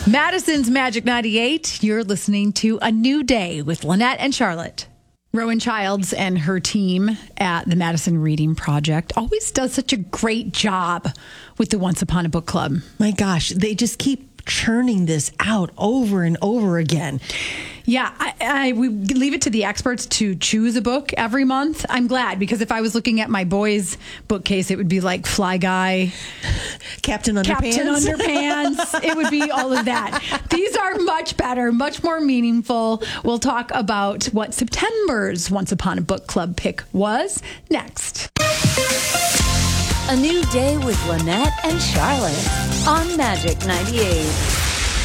Madison's Magic 98. You're listening to A New Day with Lynette and Charlotte. Rowan Childs and her team at the Madison Reading Project always does such a great job with the Once Upon a Book Club. My gosh, they just keep churning this out over and over again. Yeah, we leave it to the experts to choose a book every month. I'm glad, because if I was looking at my boys' bookcase, it would be like Fly Guy, Captain Underpants. It would be all of that. These are much better, much more meaningful. We'll talk about what September's Once Upon a Book Club pick was next. A New Day with Lynette and Charlotte on Magic 98.